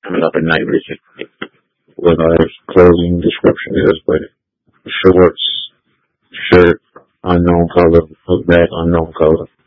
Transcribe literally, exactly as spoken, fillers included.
coming up in night vision. What our clothing description is, but shorts, shirt, unknown color, red, unknown color.